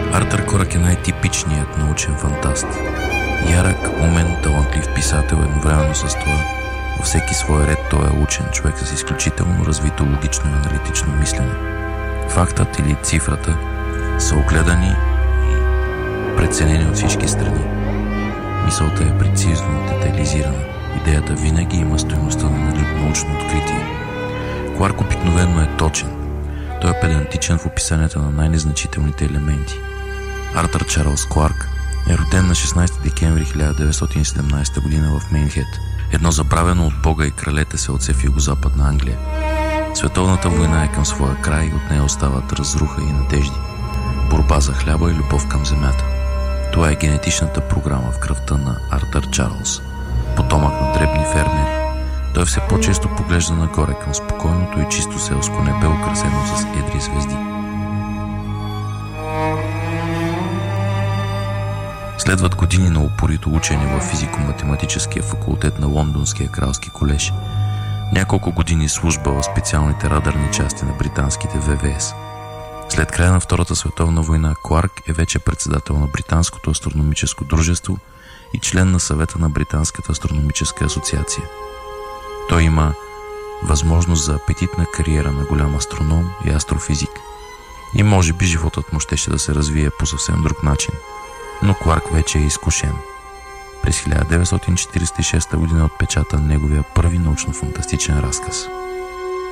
Артър Корак е най-типичният научен фантаст. Ярък, умен, талантлив писател, едновременно с това във всеки свой ред той е учен човек с изключително развито логично и аналитично мислене. Фактът или цифрата са огледани и преценени от всички страни. Мисълта е прецизно детайлизирана. Идеята винаги има стойността на научно откритие. Кларк обикновено е точен. Той е педантичен в описанията на най-незначителните елементи. Артър Чарлз Кларк е роден на 16 декември 1917 г. в Мейнхед, едно забравено от Бога и кралете селце в югозападна Англия. Световната война е към своя край и от нея остават разруха и надежди, борба за хляба и любов към земята. Това е генетичната програма в кръвта на Артър Чарлз, потомък на дребни фермери. Той все по-често поглежда нагоре към спокойното и чисто селско небе, украсено с едри звезди. Следват години на упорито учене в физико-математическия факултет на Лондонския кралски колеж. Няколко години служба в специалните радарни части на британските ВВС. След края на Втората световна война Кларк е вече председател на Британското астрономическо дружество и член на съвета на Британската астрономическа асоциация. Той има възможност за апетитна кариера на голям астроном и астрофизик. И може би животът му щеше да се развие по съвсем друг начин. Но Кларк вече е изкушен. През 1946 г. отпечата неговия първи научно-фантастичен разказ.